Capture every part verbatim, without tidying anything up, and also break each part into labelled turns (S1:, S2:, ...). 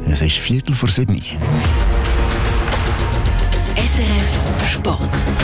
S1: Es ist Viertel vor sieben.
S2: S R F Sport.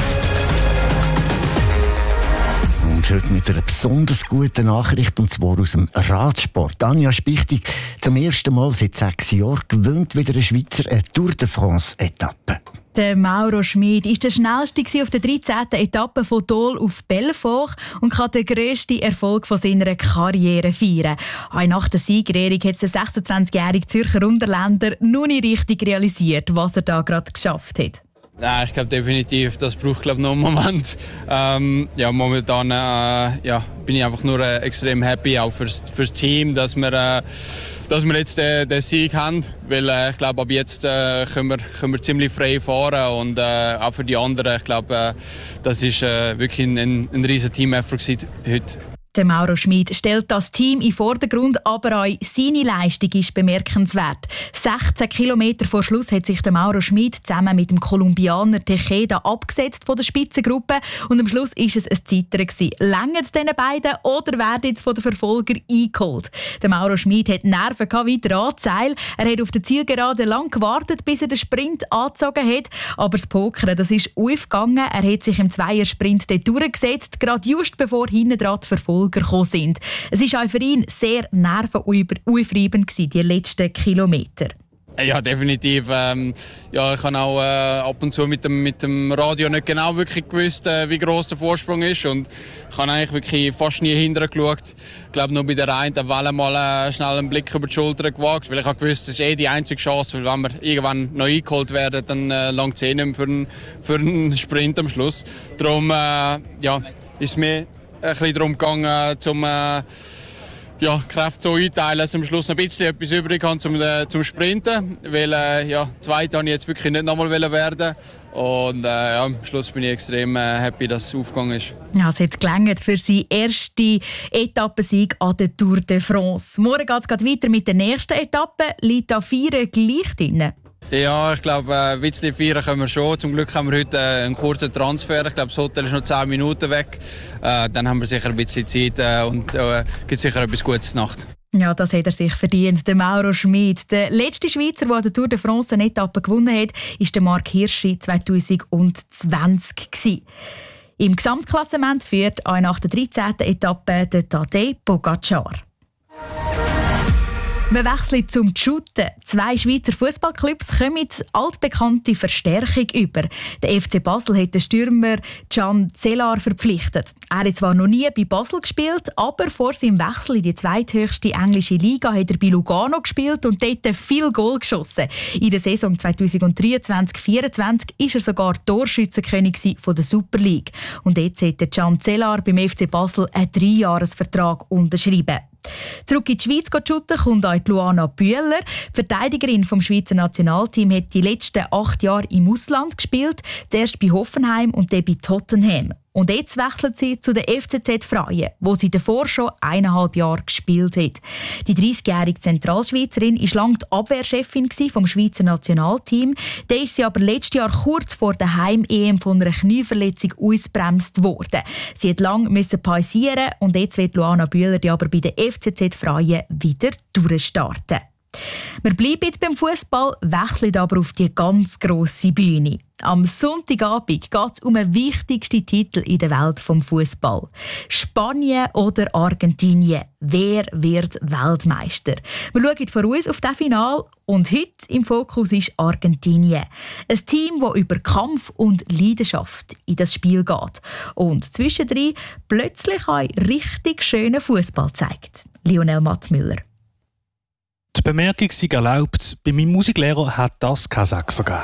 S1: Und heute mit einer besonders guten Nachricht, und zwar aus dem Radsport. Anja Spichtig, zum ersten Mal seit sechs Jahren gewinnt wieder ein Schweizer eine Tour de France-Etappe.
S3: Der Mauro Schmid war der schnellste auf der dreizehnten Etappe von Dole auf Belfort und kann den grössten Erfolg von seiner Karriere feiern. Auch nach der Siegerehrung hat der sechsundzwanzigjährige Zürcher Unterländer noch nicht richtig realisiert, was er da gerade geschafft hat.
S4: Ja, ich glaube definitiv, das braucht glaub, noch einen Moment. Ähm, ja, momentan äh, ja, bin ich einfach nur äh, extrem happy, auch fürs, fürs Team, dass wir, äh, dass wir jetzt den, den Sieg haben. Weil äh, ich glaube, ab jetzt äh, können, wir, können wir ziemlich frei fahren. Und äh, auch für die anderen, ich glaube, äh, das ist äh, wirklich ein, ein, ein riesen Team-Effort heute.
S3: Der Mauro Schmid stellt das Team in den Vordergrund, aber auch seine Leistung ist bemerkenswert. sechzehn Kilometer vor Schluss hat sich der Mauro Schmid zusammen mit dem Kolumbianer Tejeda abgesetzt von der Spitzengruppe und am Schluss war es ein Zittern. Länger es diesen beiden oder werden jetzt von den Verfolgern eingeholt? Der Mauro Schmid hat Nerven weiter anzeilen. Er hat auf der Zielgerade lang gewartet, bis er den Sprint angezogen hat. Aber das Pokern, das ist aufgegangen. Er hat sich im Zweiersprint dort durchgesetzt, gerade just bevor hinten dran die Verfolger gekommen sind. Es war auch für ihn sehr nervenaufreibend, die letzten Kilometer.
S4: Ja, definitiv. Ähm, ja, ich habe auch äh, ab und zu mit dem, mit dem Radio nicht genau wirklich gewusst, äh, wie gross der Vorsprung ist. Und ich habe eigentlich wirklich fast nie hinterher geschaut. Ich glaube, nur bei der einen Welle mal äh, schnell einen Blick über die Schulter gewagt, weil ich habe gewusst, das ist eh die einzige Chance, weil wenn wir irgendwann noch eingeholt werden, dann äh, langt es eh nicht mehr für einen, für einen Sprint am Schluss. Darum äh, ja, ist es mir ein bisschen darum gegangen, zum äh, ja, Kräfte so einteilen, dass am Schluss noch ein bisschen etwas übrig haben zum, äh, zum Sprinten. Weil äh, ja, Zweiter wollte ich jetzt wirklich nicht nochmal werden. Und äh, ja, am Schluss bin ich extrem äh, happy, dass es aufgegangen ist.
S3: Ja, es hat gelangt für seinen ersten Etappensieg an der Tour de France. Morgen geht es weiter mit der nächsten Etappe. Liegt da vier gleich drin?
S4: Ja, ich glaube, ein bisschen feiern können wir schon. Zum Glück haben wir heute einen kurzen Transfer. Ich glaube, das Hotel ist noch zehn Minuten weg. Äh, dann haben wir sicher ein bisschen Zeit äh, und äh, gibt sicher etwas Gutes Nacht.
S3: Ja, das hat er sich verdient, der Mauro Schmid. Der letzte Schweizer, der die Tour de France eine Etappe gewonnen hat, war der Marc Hirschi zwanzig zwanzig. Im Gesamtklassement führt auch nach der dreizehnten Etappe der Tadej Pogacar. Wir wechseln zum Shooten. Zwei Schweizer Fußballclubs kommen altbekannte Verstärkung über. Der F C Basel hat den Stürmer Can Zelar verpflichtet. Er hat zwar noch nie bei Basel gespielt, aber vor seinem Wechsel in die zweithöchste englische Liga hat er bei Lugano gespielt und dort viel Goal geschossen. In der Saison zweitausenddreiundzwanzig vierundzwanzig war er sogar Torschützenkönig der Super League. Und jetzt hat der Can Zelar beim F C Basel einen Dreijahresvertrag unterschrieben. Zurück in die Schweiz zu shooten kommt auch Luana Bühler. Die Verteidigerin vom Schweizer Nationalteam hat die letzten acht Jahre im Ausland gespielt. Zuerst bei Hoffenheim und dann bei Tottenham. Und jetzt wechselt sie zu der F C Z Freien, wo sie davor schon eineinhalb Jahre gespielt hat. Die dreißigjährige Zentralschweizerin war lange die Abwehrchefin vom Schweizer Nationalteam. Dann ist sie aber letztes Jahr kurz vor der Heim-E M von einer Knieverletzung ausgebremst worden. Sie hat lange pausieren und jetzt wird Luana Bühler aber bei der F C Z Freien wieder durchstarten. Wir bleiben jetzt beim Fußball, wechseln aber auf die ganz grosse Bühne. Am Sonntagabend geht es um den wichtigsten Titel in der Welt des Fußball. Spanien oder Argentinien? Wer wird Weltmeister? Wir schauen voraus auf das Finale und heute im Fokus ist Argentinien. Ein Team, das über Kampf und Leidenschaft in das Spiel geht und zwischendrin plötzlich auch richtig schönen Fußball zeigt. Lionel Mattmüller.
S5: Die Bemerkung sei erlaubt, bei meinem Musiklehrer hat das kein Sechser gegeben.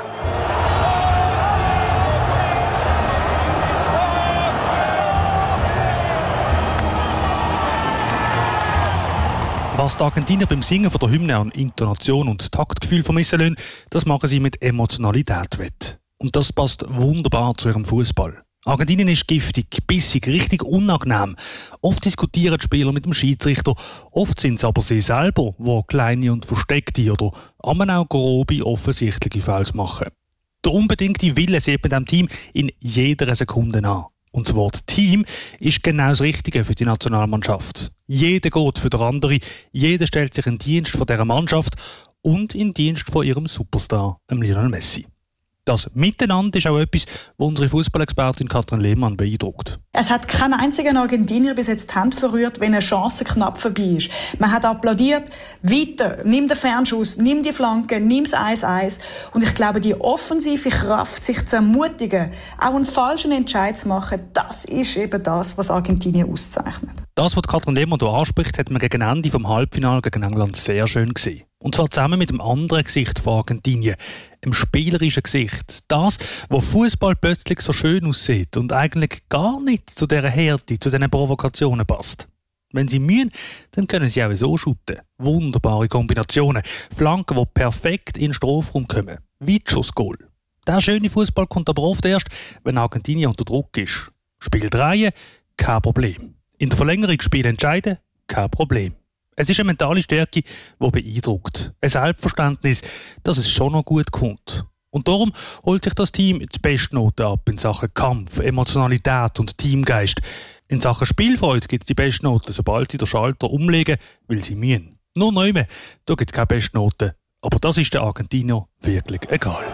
S5: Was die Argentinier beim Singen von der Hymne an Intonation und Taktgefühl vermissen lassen, das machen sie mit Emotionalität wett. Und das passt wunderbar zu ihrem Fußball. Argentinien ist giftig, bissig, richtig unangenehm. Oft diskutieren die Spieler mit dem Schiedsrichter, oft sind es aber sie selber, die kleine und versteckte oder auch grobe, offensichtliche Fouls machen. Der unbedingte Wille sieht man diesem Team in jeder Sekunde an. Und das Wort Team ist genau das Richtige für die Nationalmannschaft. Jeder geht für den anderen, jeder stellt sich in den Dienst von dieser Mannschaft und in Dienst von ihrem Superstar, Lionel Messi. Das Miteinander ist auch etwas, was unsere Fußballexpertin Katrin Lehmann beeindruckt.
S6: Es hat kein einziger Argentinier bis jetzt die Hand verrührt, wenn eine Chance knapp vorbei ist. Man hat applaudiert, weiter, nimm den Fernschuss, nimm die Flanke, nimm das eins eins. Und ich glaube, die offensive Kraft, sich zu ermutigen, auch einen falschen Entscheid zu machen, das ist eben das, was Argentinien auszeichnet.
S5: Das, was Katrin Lehmann hier anspricht, hat man gegen Ende vom Halbfinale gegen England sehr schön gesehen. Und zwar zusammen mit dem anderen Gesicht von Argentinien, dem spielerischen Gesicht. Das, wo Fußball plötzlich so schön aussieht und eigentlich gar nicht zu dieser Härte, zu diesen Provokationen passt. Wenn sie mühen, dann können sie auch so shooten. Wunderbare Kombinationen. Flanken, die perfekt in den Strafraum kommen. Weitschussgoal. Der schöne Fußball kommt aber oft erst, wenn Argentinien unter Druck ist. Spiel drehen, kein Problem. In der Verlängerung Spiel entscheiden, kein Problem. Es ist eine mentale Stärke, die beeindruckt. Ein Selbstverständnis, dass es schon noch gut kommt. Und darum holt sich das Team die Bestnoten ab in Sachen Kampf, Emotionalität und Teamgeist. In Sachen Spielfreude gibt es die Bestnoten, sobald sie den Schalter umlegen, weil sie mühen. Nur neu, da gibt es keine Bestnoten. Aber das ist den Argentinier wirklich egal.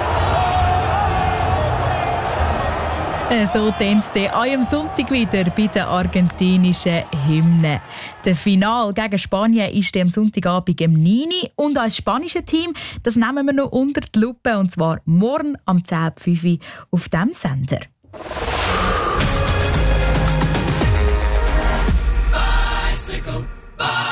S3: So tanzt es am Sonntag wieder bei den argentinischen Hymnen. Das Finale gegen Spanien ist am Sonntagabend um neun Uhr. Und als spanisches Team, das nehmen wir noch unter die Lupe. Und zwar morgen am zehn Uhr fünf Uhr auf diesem Sender.
S7: Bicycle, bicycle.